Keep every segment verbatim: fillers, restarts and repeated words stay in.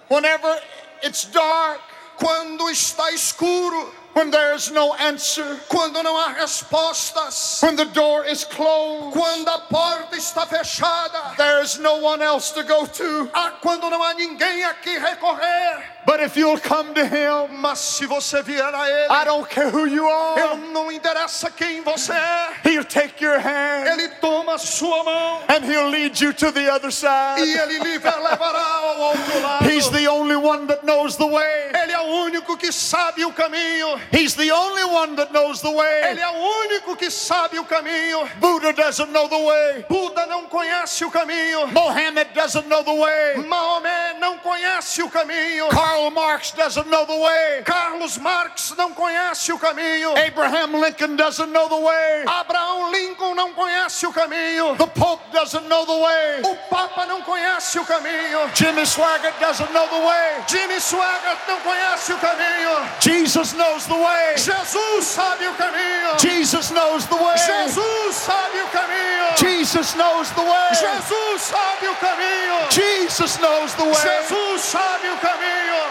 Whenever it's dark, quando está escuro, when there is no answer, quando não há respostas, when the door is closed, quando a porta está fechada, there is no one else to go to. ah, quando não há ninguém a quem recorrer. But if you'll come to Him, Mas se você vier a Ele, I don't care who you eu are, não interessa quem você é, He'll take your hand Ele toma a sua mão and He'll lead you to the other e side. Ele lhe levará ao outro lado. He's the only one that knows the way. Ele é o único que sabe o caminho. He's the only one that knows the way. Ele é o único que sabe o caminho. Buddha doesn't know the way. Buda não conhece o caminho. Mohammed doesn't know the way. Maomé não conhece o caminho. Karl Marx doesn't know the way. Carlos Marx não conhece o caminho. Abraham Lincoln doesn't know the way. Abraão Lincoln não conhece o caminho. The Pope doesn't know the way. O Papa não conhece o caminho. Jimmy Swaggart doesn't know the way. Jimmy Swaggart não conhece o caminho. Jesus knows the way. Jesus sabe o caminho. Jesus knows the way. Jesus sabe o caminho. Jesus knows the way. Jesus sabe o caminho. Jesus knows the way. Jesus sabe o caminho.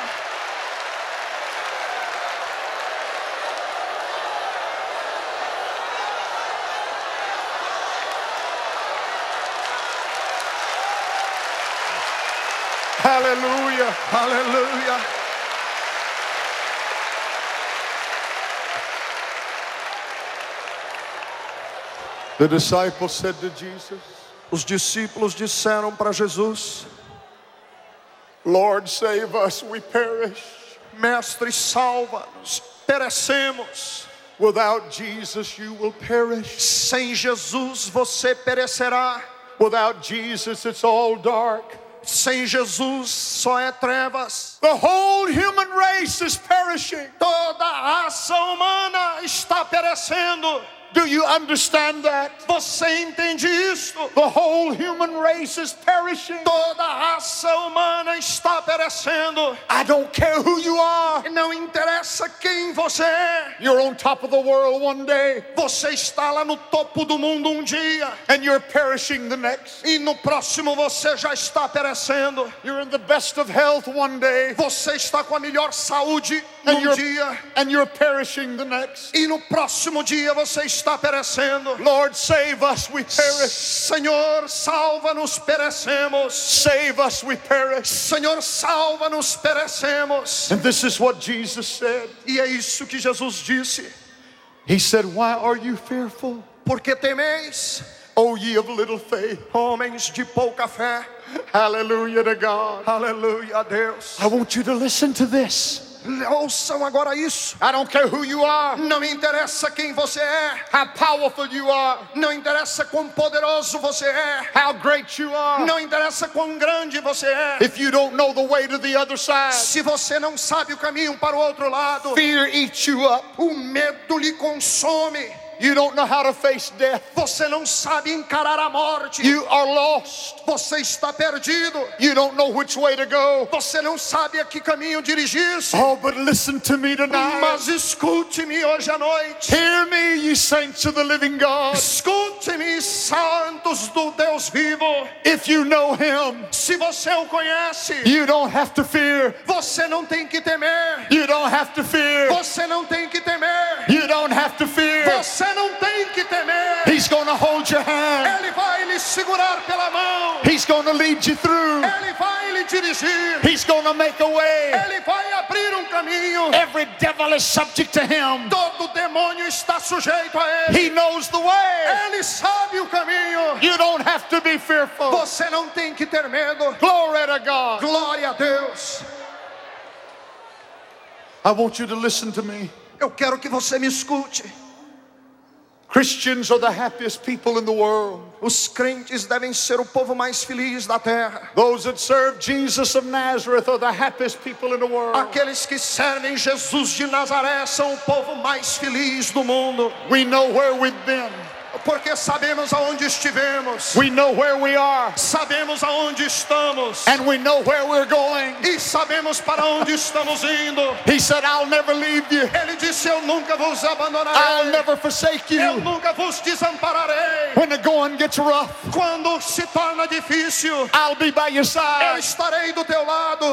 Hallelujah. Aleluia. The disciples said to Jesus, Os discípulos disseram para Jesus: Lord, save us, we perish. Mestre, salva-nos, perecemos. Without Jesus, you will perish. Sem Jesus você perecerá. Without Jesus, it's all dark. Sem Jesus só é trevas. The whole human race is perishing. Toda a raça humana está perecendo. Do you understand that? Você entende isto? The whole human race is perishing. Toda a raça humana está perecendo. I don't care who you are. Não interessa quem você é. You're on top of the world one day, Você está lá no topo do mundo um dia. and you're perishing the next. E no próximo você já está perecendo. You're in the best of health one day, Você está com a melhor saúde and num you're, dia. and you're perishing the next. E no próximo dia você está perecendo. Lord, save us, we perish. Senhor, salva-nos, perecemos. Save us, we perish. Senhor, salva-nos, perecemos. And this is what Jesus said. E é isso que Jesus disse. He said, why are you fearful, Por que temeis, O ye of little faith? homens de pouca fé? Hallelujah to God. Aleluia a Deus. I want you to listen to this. Ouçam agora isso. I don't care who you are, Não interessa quem você é. how powerful you are, Não interessa quão poderoso você é. how great you are. Não interessa quão grande você é. If you don't know the way to the other side, Se você não sabe o caminho para o outro lado, fear eats you up. o medo lhe consome. You don't know how to face death. Você não sabe encarar a morte. You are lost. Você está perdido. You don't know which way to go. Você não sabe a que caminho dirigir-se. Oh, but listen to me tonight. Mas escute-me hoje à noite. Hear me, ye saints of the living God. Escute-me, santos do Deus vivo. If you know Him, Se você o conhece, you don't have to fear. você não tem que temer. You don't have to fear. Você não tem que temer. You don't have to fear. Você não tem que temer. He's going to hold your hand. Ele vai lhe segurar pela mão. He's going to lead you through. Ele vai lhe dirigir. He's going to make a way. Ele vai abrir um caminho. Every devil is subject to Him. Todo demônio está sujeito a ele. He knows the way. Ele sabe o caminho. You don't have to be fearful. Você não tem que ter medo. Glory to God. Glória a Deus. I want you to listen to me. Eu quero que você me escute. Christians are the happiest people in the world. Os crentes devem ser o povo mais feliz da terra. Those that serve Jesus of Nazareth are the happiest people in the world. Aqueles que servem Jesus de Nazaré são o povo mais feliz do mundo. We know where we've been. Porque sabemos aonde estivemos. We know where we are. Sabemos aonde estamos. And we know where we're going. E sabemos para onde estamos indo. He said, I'll never leave you. Ele disse, eu nunca vos abandonarei. I'll never forsake Eu you. nunca vos desampararei. When the going gets rough, Quando se torna difícil, I'll be by your eu side. estarei do teu lado.